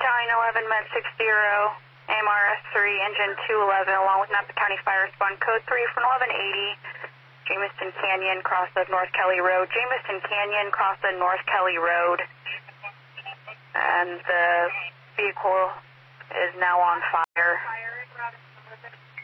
Battalion 11, Med 60, AMRS 3, Engine 211, along with Napa County Fire Respond Code 3 from 1180, Jameson Canyon, cross of North Kelly Road. Jameson Canyon, cross of North Kelly Road. And the vehicle is now on fire.